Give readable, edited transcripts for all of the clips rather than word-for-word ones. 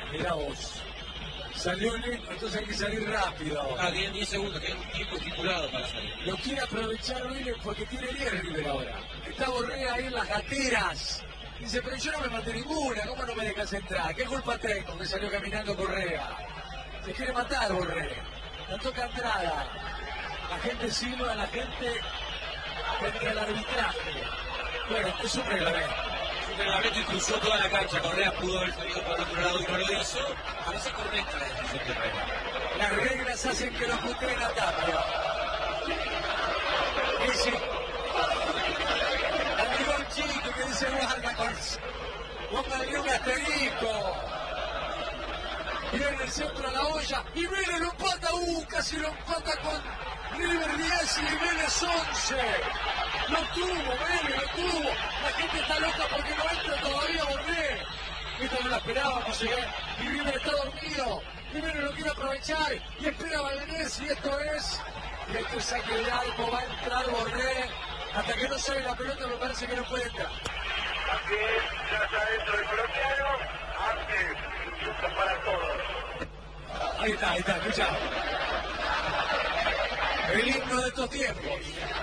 Mirá vos. Salió lento, entonces hay que salir rápido ahora. Ah, tienen 10 segundos, tienen un tiempo estipulado para salir. Lo quiere aprovechar Vélez porque tiene 10 River ahora. Está Borré ahí en las gateras. Dice, pero yo no me mandé ninguna, ¿cómo no me dejas entrar? ¿Qué culpa tengo que salió caminando Correa? Se quiere matar Borré. La toca entrada. La gente silba, la gente frente al arbitraje. Bueno, es un reglamento. Un reglamento y cruzó toda la cancha. Correa pudo haber salido por otro lado y no lo hizo. Parece correcta la decisión de Herrera. Las reglas hacen que lo puteen a Tapia. Dice, arriba un chico que dice guarda con... Póngale un asterisco. Viene el centro a la olla y Vélez lo empata, casi lo empata con River 10 y Vélez 11. Lo tuvo, Vélez, lo tuvo. La gente está loca porque no entra todavía Borré. Esto no lo esperábamos, y River está dormido. Y Vélez lo quiere aprovechar y espera a Valdés y esto es saque de arco, va a entrar Borré. Hasta que no sale la pelota me parece que no puede entrar. Así es, ya está dentro del colombiano, antes, justo para todos. Ahí está, escucha. El himno de estos tiempos.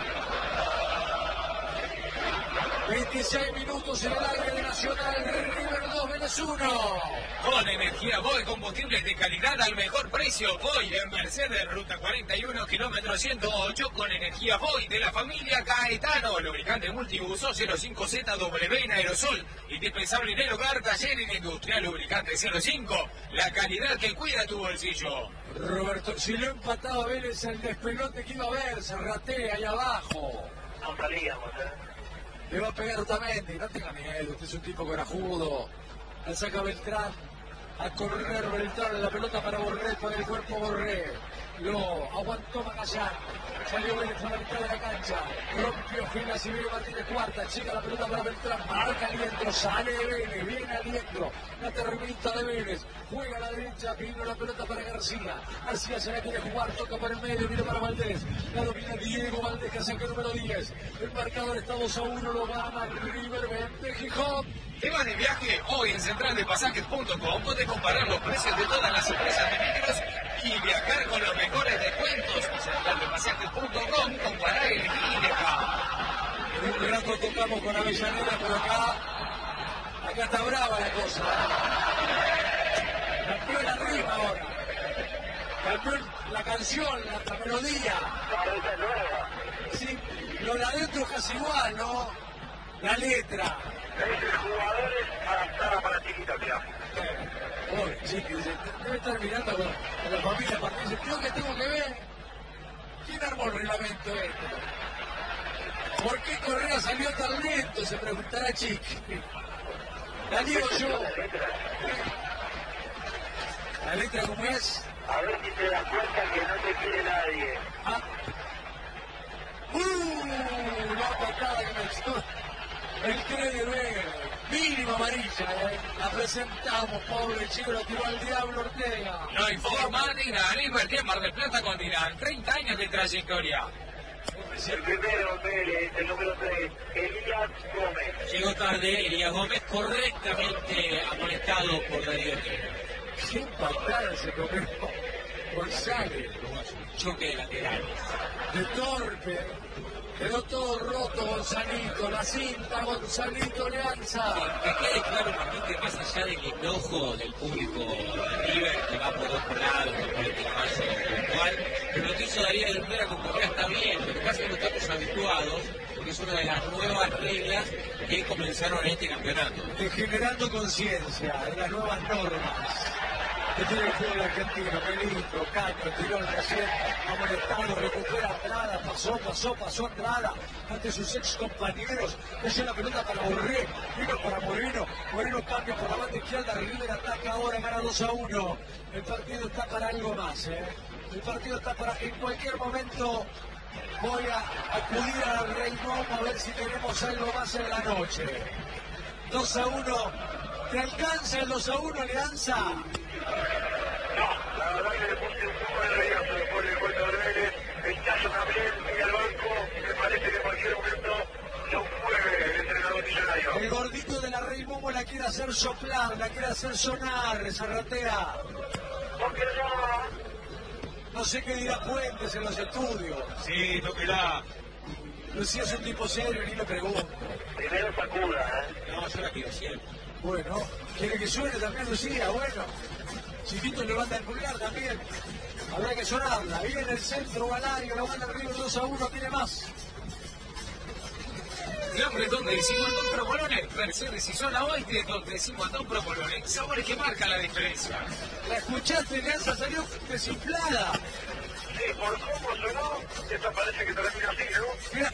26 minutos en el aire de Nacional, River 2, Vélez 1. Con energía Voy, combustibles de calidad al mejor precio. Voy en Mercedes, ruta 41, kilómetro 108, con energía Voy de la familia Caetano. Lubricante multiuso 05ZW en aerosol. Indispensable en el hogar, taller en industrial lubricante 05. La calidad que cuida tu bolsillo. Roberto, si lo empataba Vélez, el despelote que iba a ver, se ratea ahí abajo. No salíamos, Le va a pegar Otamendi, no tenga miedo, usted es un tipo corajudo. La saca Beltrán, a correr Beltrán, la pelota para Borré, para el cuerpo Borré. Lo aguantó Magallán, salió Vélez a la mitad de la cancha, rompió Filas y vino Martínez cuarta, llega la pelota para Beltrán, marca Aliendro, sale de Vélez, viene Aliendro, la terminita de Vélez, juega a la derecha, vino la pelota para García, García se la quiere jugar, toca para el medio, viene para Valdés, la domina Diego Valdés, que saca el número 10, el marcador está 2-1, lo gana River, vente Gijón. ¿Te vas de viaje? Hoy en centraldepasajes.com puedes comparar los precios de todas las empresas de micros y viajar con los mejores descuentos. En centraldepasajes.com, comparar, elegir y dejar. En un rato tocamos con Avellaneda, pero acá está brava la cosa. Campeón la rima ahora. Campeón la canción, la melodía. Sí, lo de adentro es casi igual, ¿no? La letra. Jugadores adaptados para Chiquitapia. Pobre chico, debe estar mirando con la familia para dice, creo que tengo que ver. ¿Quién armó el reglamento este? ¿Por qué Correa salió tan lento? Se preguntará Chiqui. La digo yo. ¿La letra cómo es? A ver si te das cuenta que no te quiere nadie. Ah. La patada que me echó. El Creder, mínima amarilla, la presentamos, pobre chico, lo tiró al diablo Ortega. No informa Dinan, invertí en Mar del Plata con Dinan, 30 años de trayectoria. El primero, Vélez, el número 3, Elías Gómez. Llegó tarde Elías Gómez, correctamente amonestado por Darío Ortega. Qué patada se comió González. Choque de laterales. De torpe. Quedó todo roto Gonzalito, la cinta Gonzalito le alza. Que quede claro, Martín, que más allá del enojo del público de River, que va por otro lado, que puede quejarse puntual, pero lo que hizo Darío de Herrera con Correa está bien, lo que pasa es que no estamos habituados, porque es una de las nuevas reglas que comenzaron en este campeonato. Generando conciencia de las nuevas normas. Que tiene el fútbol argentino, Melito, Caño, tiró recién, amonestado, recupera Andrada, pasó Andrada ante sus ex compañeros, dejó la pelota para Borré, vino para Moreno cambia por la banda izquierda, River ataca ahora, gana 2-1, el partido está para algo más, el partido está para, en cualquier momento voy a acudir al Rey Momo a ver si tenemos algo más en la noche. 2-1, ¿te alcanza el 2-1, Alianza? No, la verdad que le puse un poco de nervioso después del gol de Vélez. El Chazo también, y al banco, me parece que en cualquier momento lo mueve el entrenador millonario. El gordito de la Rey Momo la quiere hacer soplar, la quiere hacer sonar, Zarratea. ¿Por qué no? No sé qué dirá Puentes en los estudios. Sí, tóquela. Lucía es un tipo serio, ni le pregunto. Primero sacuda, No, yo la quiero siempre. Bueno, quiere que suene también Lucía, bueno. Chiquito levanta el pulgar también. Habrá que sonarla. Viene en el centro, Valario, la manda arriba 2-1, tiene más. Nombre donde decimos dos propolones, Mercedes y zona oeste, donde decimos dos propolones, sabores que marcan la diferencia. ¿La escuchaste, Leanza? Salió desinflada. Sí, por cómo sonó, esto parece que termina así, ¿no? Mira.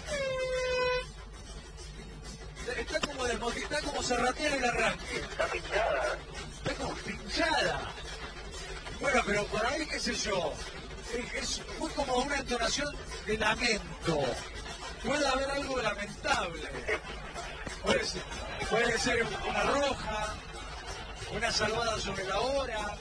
Está como desmotivada, está como Zarratea en el arranque. Está pinchada. Está como pinchada. Bueno, pero por ahí, qué sé yo, fue como una entonación de lamento. Puede haber algo lamentable. Puede ser una roja, una salvada sobre la hora.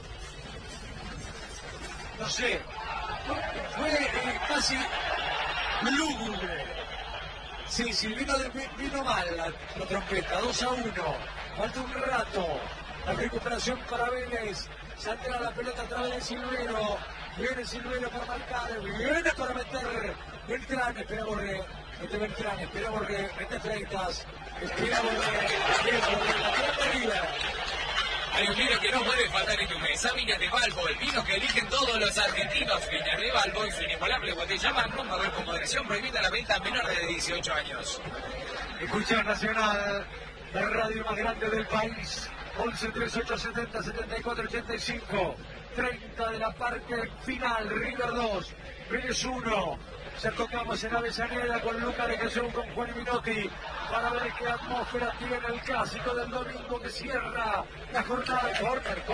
No sé. Fue casi lúgubre. Sí, vino mal la trompeta. 2-1. Falta un rato. La recuperación para Vélez. Saldrá la pelota a través de Silvero. Viene Silvero para marcar. Viene para meter Beltrán. Espera Borré. Mete Beltrán. Espera Borré. Mete Freitas. Espera Borré. Espera Borré. La pelota arriba. Hay un vino que no puede faltar en tu mesa, Viña de Balbo, el vino que eligen todos los argentinos. Viña de Balbo y su inigualable botella Magnum, a ver con moderación, prohibida la venta a menores de 18 años. Escucha Nacional, la radio más grande del país. 11 38 70 74 85. 30 de la parte final. River 2, Vélez 1. Ya tocamos en Avellaneda con Luca de Jesús, con Juan Minotti, para ver qué atmósfera tiene el clásico del domingo que cierra la jornada. Corner.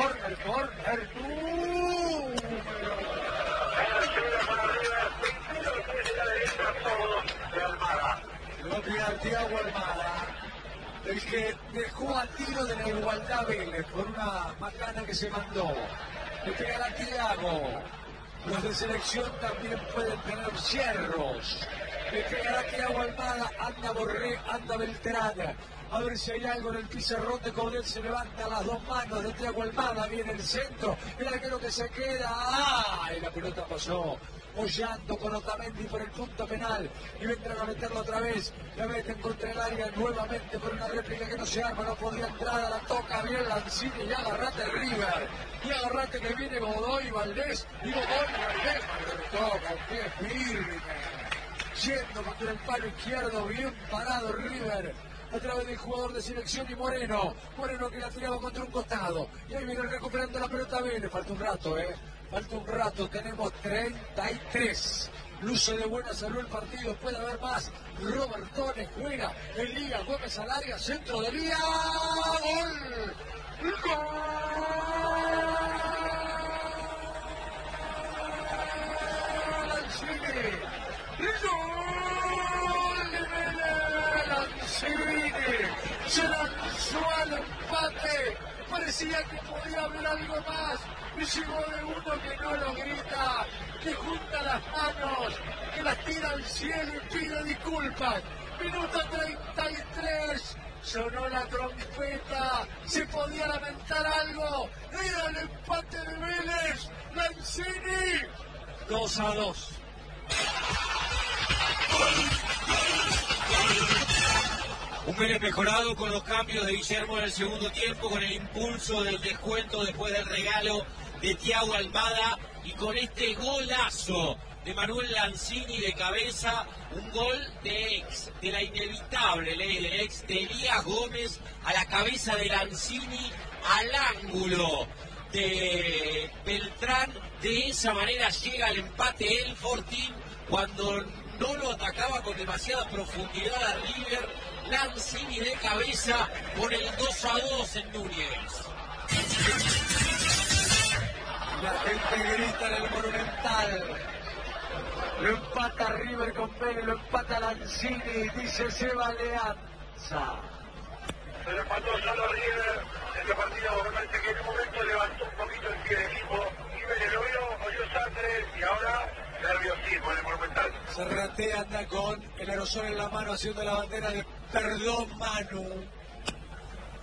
Lo va a pegar Thiago Almada, el que dejó a tiro de la igualdad Vélez por una macana que se mandó. Le pegará Thiago. Los de selección también pueden tener cierros. Le pegará Thiago Almada, anda Borré, anda Beltrán. A ver si hay algo en el pizarrón de Coudet. Se levanta las dos manos de Thiago Almada. Viene el centro. El arquero que se queda. ¡Ay! La pelota pasó. Hollando con Otamendi por el punto penal. Y vendrán a meterlo otra vez. La meten contra el área nuevamente por una réplica que no se arma. No podía entrar. A la toca bien Lanzini. Y agarrate el River. Y agarrate que viene Godoy Valdés. Y Godoy Valdés. Le toca el pie firme. Yendo contra el palo izquierdo. Bien parado River. A través del jugador de selección y Moreno que la tiraba contra un costado. Y ahí viene recuperando la pelota Vélez. Falta un rato, Falta un rato. Tenemos 33. Luce de buena salud el partido. Puede haber más. Robertones juega. Elías Gómez al área. Centro de Elías. ¡Gol! ¡Gol! ¡Lanzini! ¡Gol de Vélez! ¡Lanzini! Se lanzó al empate. Parecía que podía haber algo más. Y llegó de uno que no lo grita, que junta las manos, que las tira al cielo y pide disculpas. Minuto 33. Sonó la trompeta. Se podía lamentar algo. Era el empate de Vélez. Lanzini. 2-2. Un Vélez mejorado con los cambios de Guillermo en el segundo tiempo, con el impulso del descuento después del regalo de Thiago Almada y con este golazo de Manuel Lanzini de cabeza, un gol de la inevitable ley del ex de Elías Gómez a la cabeza de Lanzini al ángulo de Beltrán. De esa manera llega al empate el Fortín cuando no lo atacaba con demasiada profundidad a River. Lanzini de cabeza por el 2-2 en Núñez. La gente grita en el Monumental. Lo empata River con Vélez, lo empata Lanzini, dice Seba Leanza. Se lo empató solo River. Este partido me parece que en un momento levantó un poquito el pie del equipo. Y Vélez lo vio, oyó sangre y ahora nerviosismo en el Monumental. Zarratea anda con el aerosol en la mano haciendo la bandera de perdón Manu.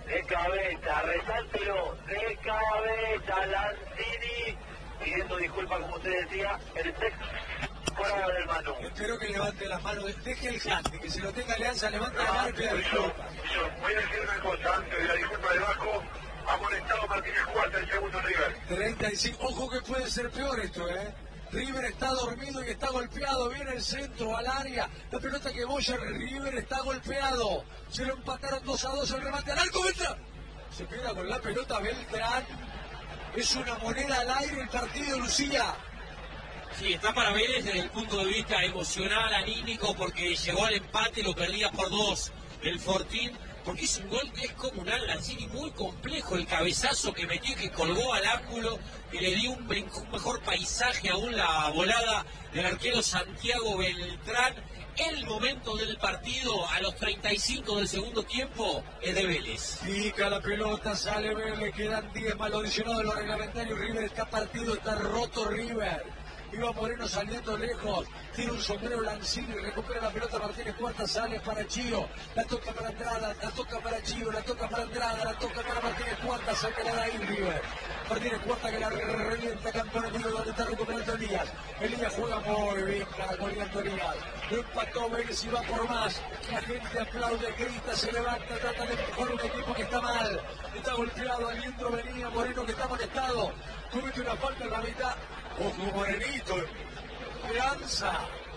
de cabeza, resáltelo, de cabeza, Lanzini, pidiendo disculpas, como usted decía, el sexto fuera del Manu. Espero que levante las manos, deje el handicap, que se lo tenga Alianza, levante la mano y pida disculpas. Voy a decir una cosa, antes de la disculpa de Vasco, amonestado Martínez Cuarta, el segundo River. 35, ojo que puede ser peor esto, River está dormido y está golpeado, viene el centro al área, la pelota que boya, River está golpeado, se lo empataron 2-2, el remate al arco, Beltrán, se queda con la pelota Beltrán, es una moneda al aire el partido, Lucía. Sí, está para Vélez desde el punto de vista emocional, anímico, porque llegó al empate, lo perdía por 2 el Fortín, porque es un gol descomunal, Lanzini, muy complejo, el cabezazo que metió y que colgó al ángulo, que le dio un mejor paisaje aún la volada del arquero Santiago Beltrán. El momento del partido, a los 35 del segundo tiempo, es de Vélez. Pica la pelota, sale Vélez, quedan 10 mal adicionados en los reglamentarios, River está partido, está roto River. Iba Moreno saliendo lejos, tiene un sombrero Lanzini, recupera la pelota Martínez Cuarta, sale para Chío, la toca para Andrada, la toca para Chío, la toca para Andrada, la toca para Martínez Cuarta, se queda de ahí River. Martínez Cuarta que la revienta, campeón amigo, donde está recuperando Elías. Elías juega muy bien, goleando Elías. Lo empató Vélez y va por más. La gente aplaude, grita, se levanta, trata de empujar un equipo que está mal. Está golpeado, Aliendro venía, Moreno que está molestado. Comete una falta en la mitad. Ojo, Morenito, lanza.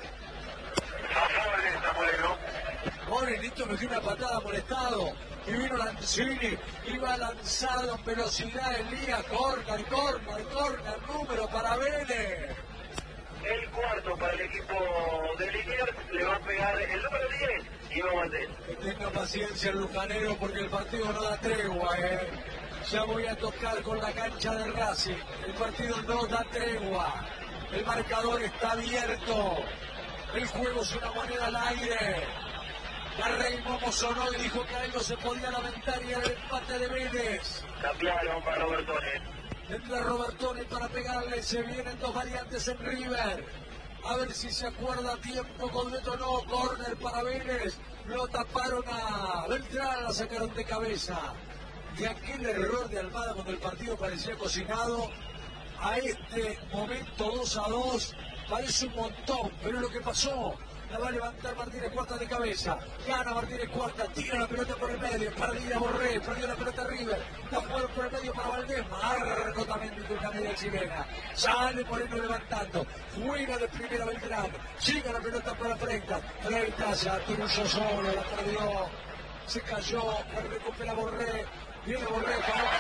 Morenito metió una patada molestado. Y vino Lanzini, iba lanzado en velocidad Elías, corner, número para Vélez. El cuarto para el equipo de Liniers, le va a pegar el número 10, Iván Valdés. Que tenga paciencia el lujanero porque el partido no da tregua, Ya voy a tocar con la cancha de Racing. El partido no da tregua. El marcador está abierto. El juego es una moneda al aire. La Rey Momo sonó y dijo que a él no se podía lamentar y era el empate de Vélez. Cambiaron para Robertone. Entra Robertone para pegarle. Se vienen dos variantes en River. A ver si se acuerda a tiempo completo. No, córner para Vélez. Lo taparon a Beltrán, la sacaron de cabeza. De aquel error de Almada cuando el partido parecía cocinado, a este momento 2-2, parece un montón, pero es lo que pasó. La va a levantar Martínez Cuarta de cabeza, gana Martínez Cuarta, tira la pelota por el medio, perdida Borré, perdió la pelota River, la jugaron por el medio para Valdés, marco también de una media chilena, sale Moreno levantando, juega de primera Beltrán, llega la pelota para Freitas, ya Turuso solo, la perdió, se cayó, la recupera Borré. Viene Borré,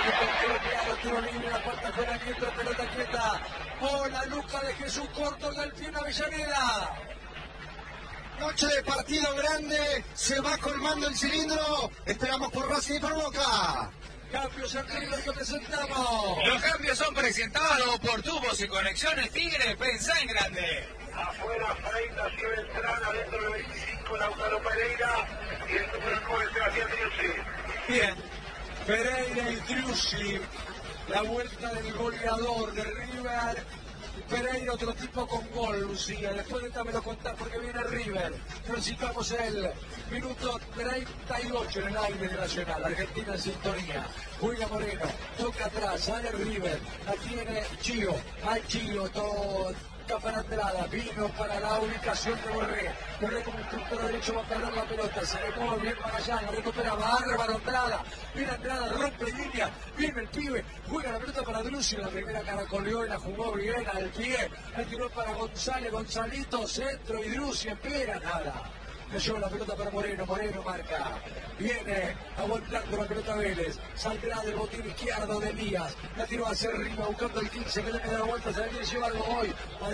tiro libre, la cuarta fuera quieta, pelota quieta. Hola, Luca de Jesús Corto, Galpín Avellaneda. Noche de partido grande, se va colmando el cilindro. Esperamos por Racing y por Boca. Cambios en River que presentamos. Los cambios son presentados por Tubos y Conexiones Tigre, pensá en grande. Afuera Freitas y Beltrán, adentro del 25 Lautaro Pereira y el número 9 Sebastián Driussi. Bien, Pereira y Driussi, la vuelta del goleador de River. Pereira, otro tipo con gol, Lucía. Después de esta me lo contás porque viene River. Necesitamos el minuto 38 en el aire de Nacional. Argentina en sintonía. Juega Moreno, toca atrás, sale River. La tiene Chío. Hay Chío, todo. Para Andrada, vino para la ubicación de Borré. Borré como un punto derecho va a perder la pelota. Se le mueve bien para allá, la recupera bárbaro Andrada. Viene Andrada, rompe línea. Viene el pibe, juega la pelota para Driussi. La primera caracoleó y la jugó bien al pie. La tiró para González, Gonzalito, centro y Driussi espera nada. Le lleva la pelota para Moreno, Moreno marca. Viene aguantando la pelota Vélez. Saldrá del botín izquierdo de Elías. La tiró hacia arriba buscando el 15 que le da la vuelta. Se la quiere llevar hoy. A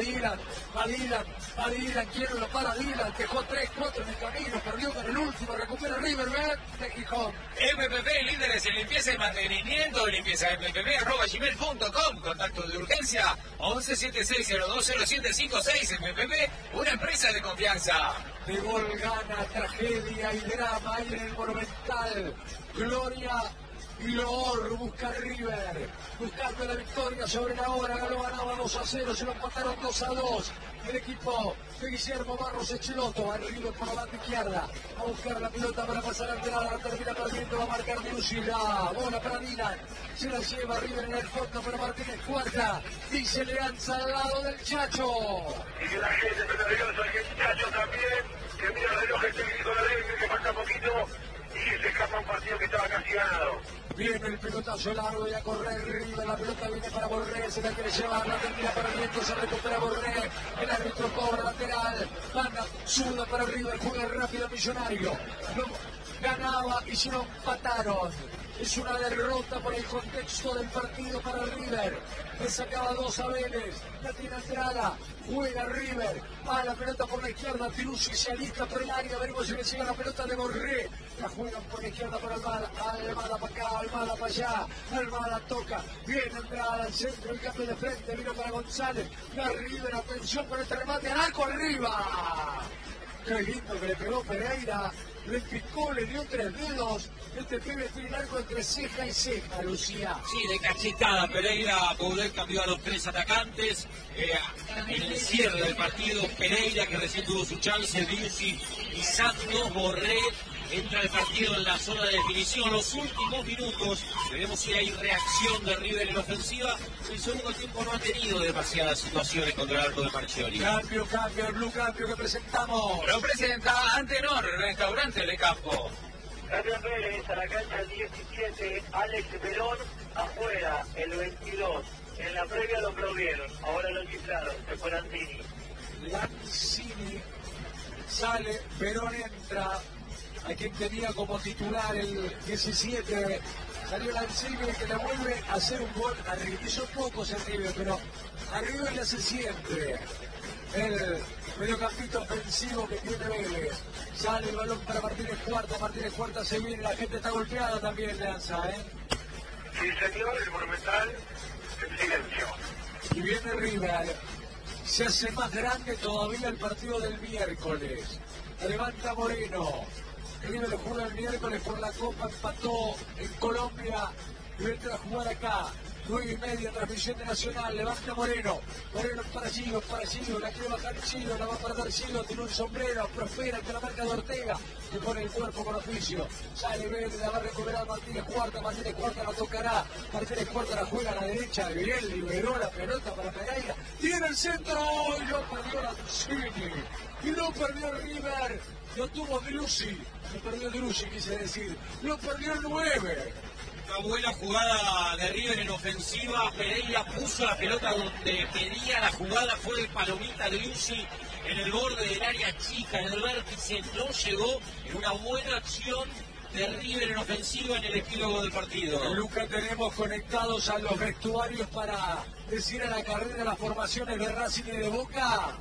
Dylan, quiere lo para Dylan. Dejó 3-4 en el camino. Perdió con el último. Recupera River, ven. De Gijón. MPP, líderes en limpieza y mantenimiento. Limpieza mpp@gmail.com. Contacto de urgencia 1176020756. MPP, una empresa de confianza. De gol gana, tragedia y drama ahí en el Monumental. Gloria y Loor busca a River, buscando la victoria sobre la hora. Lo ganaba 2-0, se lo empataron 2-2. El equipo de Guillermo Barros Echeloto, al River por la banda izquierda, a buscar la pelota para pasar a Andrada, la termina perdiendo, va a marcar Dirucci, la bola para Milan, se la lleva River en el fondo, pero Martínez cuarta, y se le lanza al lado del Chacho. Y que la gente está nerviosa, que el Chacho también, que mira el reloj, el técnico de River, que falta poquito, y que se escapa un partido que estaba casi ganado. Viene el pelotazo largo y a correr River, la pelota viene para Borré, se la quiere llevar, la termina perdiendo, se recupera Borré, el árbitro cobra lateral, manda, suda para River, juega rápido Millonario, ganaba y se lo empataron. Es una derrota por el contexto del partido para River. Le sacaba 2 a Vélez, la tiene Andrada, juega River, va la pelota por la izquierda, Dirucci se alista por el área, veremos si le llega la pelota de Borré, la juegan por la izquierda por Almada, Almada para acá, Almada para allá, Almada toca, viene Andrada al centro, el cambio de frente, vino para González, la River, atención con este remate, al arco arriba. Qué lindo que le pegó Pereira, le picó, le dio 3 dedos. Este pibe tiene el arco entre ceja y ceja, Lucía. Sí, de cachetada Pereira, Coudet cambió a los 3 atacantes. En el cierre del partido, Pereira, que recién tuvo su chance, Dirucci y Santos, Borré entra el partido en la zona de definición. Los últimos minutos, veremos si hay reacción de River en ofensiva. El segundo tiempo no ha tenido demasiadas situaciones contra el arco de Marchiori. Cambio, el blue cambio que presentamos. Lo presenta Antenor, restaurante de campo. Cambio Pérez a la cancha el 17, Alex Verón afuera, el 22. En la previa lo aplaudieron, ahora lo chiflaron, se fue Lanzini. Lanzini sale, Verón entra. A quien tenía como titular el 17, salió Lanzini, que le vuelve a hacer un gol a River. Hizo pocos en River, pero a River le hace siempre. El mediocampista ofensivo que tiene Vélez. Sale el balón para Martínez Cuarta se viene, la gente está golpeada también, Lanza, Sí, señor, el Monumental en silencio. Y viene River. Se hace más grande todavía el partido del miércoles. Levanta Moreno. River juega el miércoles por la Copa, empató en Colombia y entra a jugar acá. 9:30, transmisión de Nacional, levanta Moreno para Giro, la quiere bajar Giro, la va a perder Giro, tiene un sombrero, Prospera, que la marca de Ortega, que pone el cuerpo con oficio, sale Vélez, la va a recuperar Martínez Cuarta la tocará, Martínez Cuarta la juega a la derecha, bien, liberó la pelota para Pereira, tiene el centro, y no perdió Lanzini, y no perdió River, lo tuvo Dirucci, quise decir, lo perdió el 9. Una buena jugada de River en ofensiva. Pereira puso la pelota donde quería. La jugada fue de palomita de Dirucci en el borde del área chica, en el vértice. No llegó en una buena acción de River en ofensiva en el epílogo del partido. Luca, tenemos conectados a los vestuarios para decir a la carrera las formaciones de Racing y de Boca.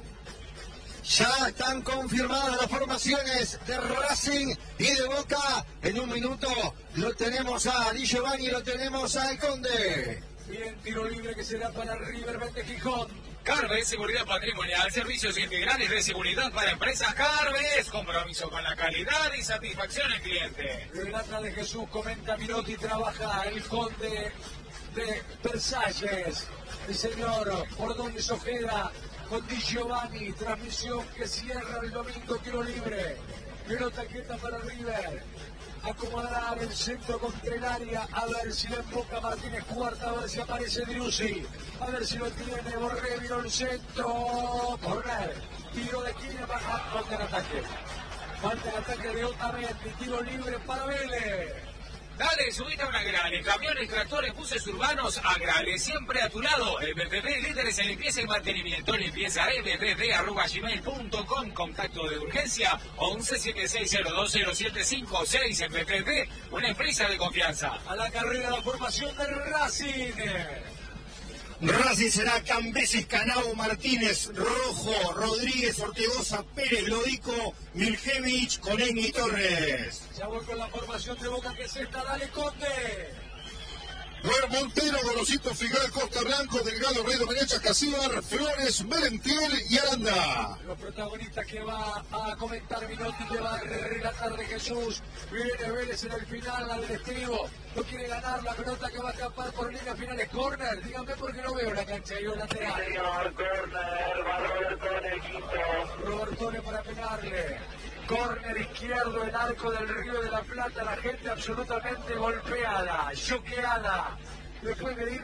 Ya están confirmadas las formaciones de Racing y de Boca. En un minuto lo tenemos a Di Giovanni y lo tenemos a El Conde. Bien, tiro libre que será para River, Vente Gijón. Carves, seguridad patrimonial, servicios integrales de seguridad para empresas Carves, compromiso con la calidad y satisfacción al cliente. Renata de Jesús comenta Minotti, trabaja El Conde de Versalles. El señor Ordóñez Ojeda con Di Giovanni, transmisión que cierra el domingo, tiro libre. Pelota quieta para River. Acomodará el centro contra el área, a ver si le emboca Martínez Cuarta, a ver si aparece Dirucci, a ver si lo tiene Borré, vino el centro, correr, tiro de esquina, baja, falta el ataque de Otamendi, tiro libre para Vélez. Dale, subite a un Agrale, camiones, tractores, buses urbanos, Agrale, siempre a tu lado. MPP, líderes en limpieza y mantenimiento, limpieza mpp@gmail.com, contacto de urgencia 1176020756, MPP, una empresa de confianza. A la carrera, la formación de Racing. Racing será Cambesis, Canao, Martínez, Rojo, Rodríguez, Ortegoza, Pérez, Lodico, Miljevich, Conegni, Torres. Ya voy con la formación de Boca, que es esta, dale Conde. Noel Montero, Gorosito Figal, Costa Blanco, Delgado, Rey Domenech, Casíbar, Flores, Merentiel y Aranda. Los protagonistas que va a comentar Minotti, que va a relatar de Jesús. Viene Vélez en el final, al estribo. No quiere ganar la pelota que va a escapar por línea final. Es córner. Díganme por qué no veo la cancha. Yo lateral. Señor, córner, va Robertone, el quinto. Robertone para pegarle. Córner izquierdo, el arco del Río de la Plata. La gente absolutamente golpeada, choqueada. Después de ir